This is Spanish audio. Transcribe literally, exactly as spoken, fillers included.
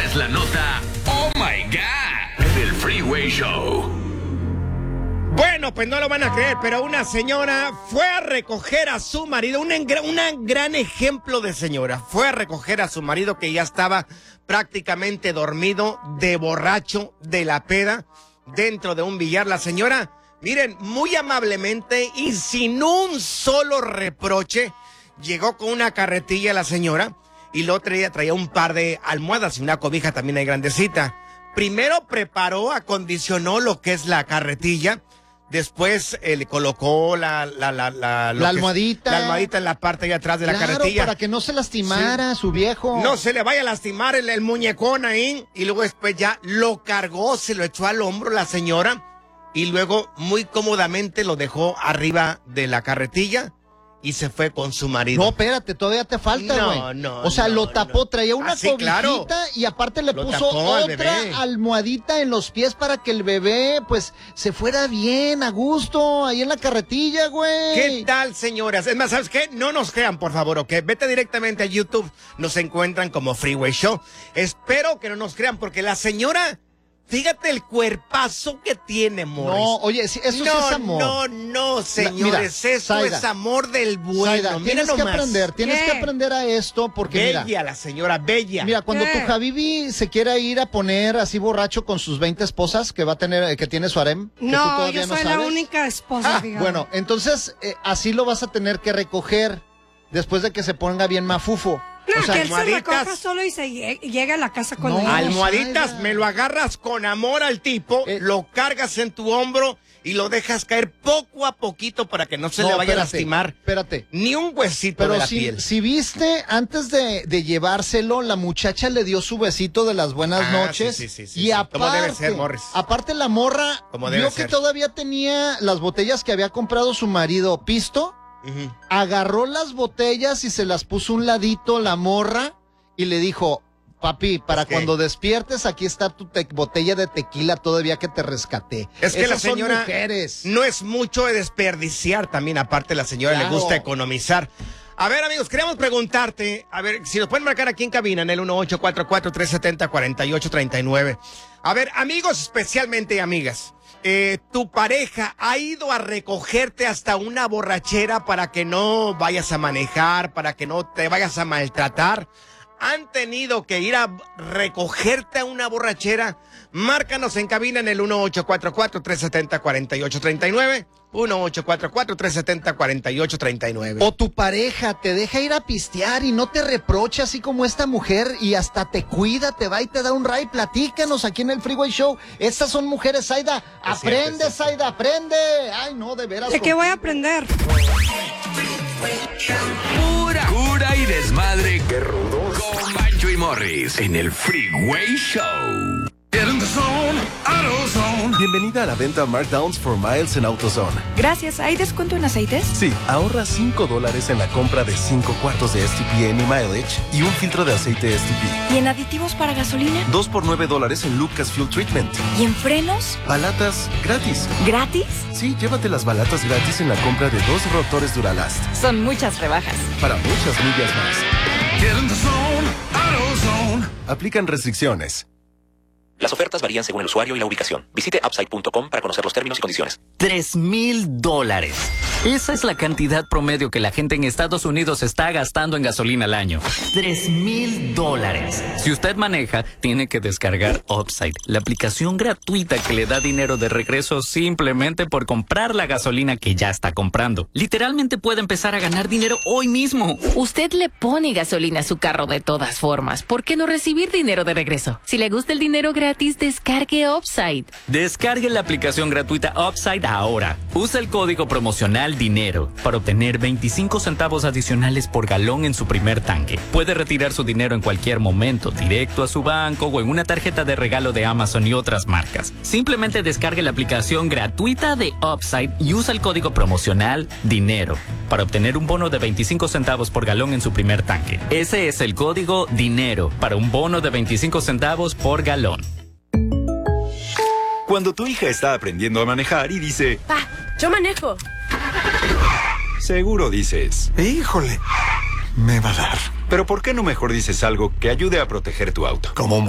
es la nota Oh My God del Freeway Show. Bueno, pues no lo van a creer, pero una señora fue a recoger a su marido, un, engra, un gran ejemplo de señora, fue a recoger a su marido que ya estaba prácticamente dormido, de borracho, de la peda, dentro de un billar. La señora, miren, muy amablemente y sin un solo reproche, llegó con una carretilla la señora y el otro día traía un par de almohadas y una cobija también ahí grandecita. Primero preparó, acondicionó lo que es la carretilla. Después eh, le colocó la la la la, la almohadita. Es, la almohadita en la parte de atrás de claro, la carretilla. Para que no se lastimara sí. su viejo. No se le vaya a lastimar el, el muñecón ahí. Y luego después ya lo cargó, se lo echó al hombro la señora. Y luego muy cómodamente lo dejó arriba de la carretilla. Y se fue con su marido. No, espérate, todavía te falta, güey. No, no, O sea, no, lo tapó, no. traía una ah, sí, cobijita claro. y aparte le lo puso otra almohadita en los pies para que el bebé, pues, se fuera bien, a gusto, ahí en la carretilla, güey. ¿Qué tal, señoras? Es más, ¿sabes qué? No nos crean, por favor, ¿ok? Vete directamente a YouTube, nos encuentran como Freeway Show. Espero que no nos crean, porque la señora... Fíjate el cuerpazo que tiene, Morris. No, oye, eso no, sí es amor. No, no, señores, mira, eso Zaida, es amor del bueno. Zaida, mira tienes nomás. que aprender, tienes ¿Qué? que aprender a esto porque bella, mira. la señora, bella. Mira, cuando ¿Qué? tu Habibi se quiera ir a poner así borracho con sus veinte esposas que va a tener, que tiene su harem. Que no, tú todavía yo soy no la sabes. única esposa, Ah, digamos. bueno, entonces eh, así lo vas a tener que recoger después de que se ponga bien mafufo. No, o sea, que él se recoja solo y se lleg- llega a la casa con No, él. Almohaditas, Zaida. me lo agarras con amor al tipo, Eh. lo cargas en tu hombro y lo dejas caer poco a poquito para que no se No, le vaya espérate, a lastimar Espérate. ni un huesito Pero de la si, piel. si viste, antes de, de llevárselo, la muchacha le dio su besito de las buenas Ah, noches. sí, sí, sí, sí, y sí. aparte, Como debe ser, Morris. aparte la morra Como debe vio que ser. todavía tenía las botellas que había comprado su marido pisto, Ujú. agarró las botellas y se las puso a un ladito la morra y le dijo, papi, para Es que- cuando despiertes, aquí está tu te- botella de tequila todavía que te rescaté. Es que Esas la señora son mujeres. no es mucho de desperdiciar también, aparte la señora Claro. le gusta economizar. A ver, amigos, queríamos preguntarte, a ver, si nos pueden marcar aquí en cabina en el uno ocho cuatro cuatro, tres siete cero, cuatro ocho tres nueve. A ver, amigos, especialmente amigas, eh, tu pareja ha ido a recogerte hasta una borrachera para que no vayas a manejar, para que no te vayas a maltratar. ¿Han tenido que ir a recogerte a una borrachera? Márcanos en cabina en el uno ocho cuatro cuatro, tres siete cero, cuatro ocho tres nueve. uno ocho cuatro cuatro, tres siete cero, cuatro ocho tres nueve. O tu pareja te deja ir a pistear y no te reprocha así como esta mujer y hasta te cuida, te va y te da un ray. Platícanos aquí en el Freeway Show. Estas son mujeres, Zaida. Aprende, cierto, es cierto. Zaida, aprende. Ay, no, de veras. ¿De qué voy a aprender? Pura cura y desmadre. Qué rudos. Con Bancho y Morris en el Freeway Show. Get in the zone, AutoZone. Bienvenida a la venta Markdowns for Miles en AutoZone. Gracias. ¿Hay descuento en aceites? Sí, ahorra cinco dólares en la compra de cinco cuartos de S T P Any Mileage y un filtro de aceite S T P. ¿Y en aditivos para gasolina? dos por nueve dólares en Lucas Fuel Treatment. ¿Y en frenos? Balatas gratis. ¿Gratis? Sí, llévate las balatas gratis en la compra de dos rotores Duralast. Son muchas rebajas. Para muchas millas más. Get in the zone, AutoZone. Aplican restricciones. Las ofertas varían según el usuario y la ubicación. Visite upside punto com para conocer los términos y condiciones. Tres mil dólares. Esa es la cantidad promedio que la gente en Estados Unidos está gastando en gasolina al año. Tres mil dólares. Si usted maneja, tiene que descargar Upside, la aplicación gratuita que le da dinero de regreso simplemente por comprar la gasolina que ya está comprando. Literalmente puede empezar a ganar dinero hoy mismo. Usted le pone gasolina a su carro de todas formas. ¿Por qué no recibir dinero de regreso? Si le gusta el dinero gratis, descargue Upside. Descargue la aplicación gratuita Upside ahora. Usa el código promocional DINERO para obtener veinticinco centavos adicionales por galón en su primer tanque. Puede retirar su dinero en cualquier momento, directo a su banco o en una tarjeta de regalo de Amazon y otras marcas. Simplemente descargue la aplicación gratuita de Upside y usa el código promocional DINERO para obtener un bono de veinticinco centavos por galón en su primer tanque. Ese es el código DINERO para un bono de veinticinco centavos por galón. Cuando tu hija está aprendiendo a manejar y dice... Pa, yo manejo. Seguro dices... Híjole, me va a dar. Pero ¿por qué no mejor dices algo que ayude a proteger tu auto? Como